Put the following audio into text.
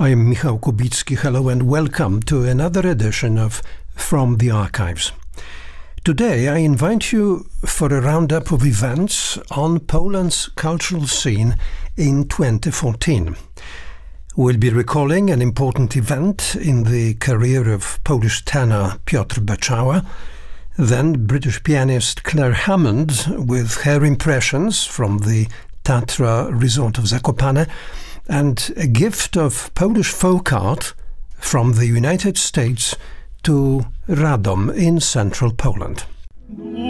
I'm Michał Kubicki. Hello and welcome to another edition of From the Archives. Today I invite you for a roundup of events on Poland's cultural scene in 2014. We'll be recalling an important event in the career of Polish tenor Piotr Beczała, then British pianist Claire Hammond with her impressions from the Tatra resort of Zakopane, and a gift of Polish folk art from the United States to Radom in central Poland.